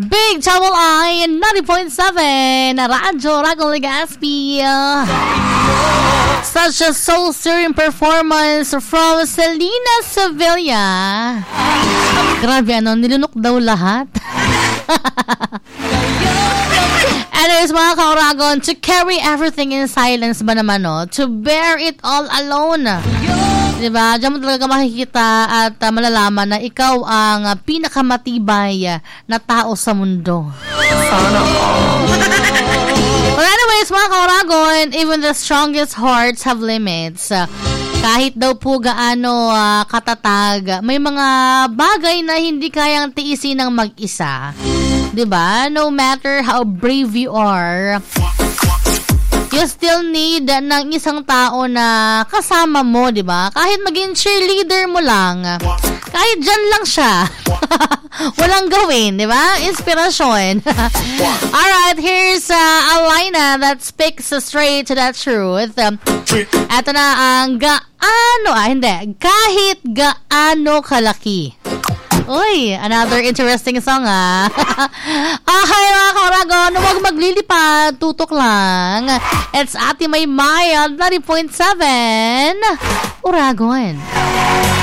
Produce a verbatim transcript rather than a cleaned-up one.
Big Trouble I ninety point seven Radyo Ragon Legazpi. Such a soul-stirring performance from Selena Sevilla. Grabe, ano, nilunok daw lahat. Anyways, mga kauragon, to carry everything in silence ba naman, no? To bear it all alone. Diba? Diyan mo talaga makikita at uh, malalaman na ikaw ang uh, pinakamatibay uh, na tao sa mundo. Sana all. But anyways, mga kauragon, even the strongest hearts have limits. Uh, kahit daw po gaano uh, katatag, may mga bagay na hindi kayang tiisin ng mag-isa. Diba? No matter how brave you are, you still need ng isang tao na kasama mo, di ba? Kahit maging cheerleader mo lang, kahit dyan lang siya, walang gawin, di ba? Inspirasyon. Alright, here's uh, a line that speaks straight to that truth. Ito na ang gaano, ah, hindi, kahit gaano kalaki. Uy, another interesting song, ah. Ahay, mga kauragon, huwag maglilipad, tutok lang. It's Ate Maymay on ninety point seven Uragon.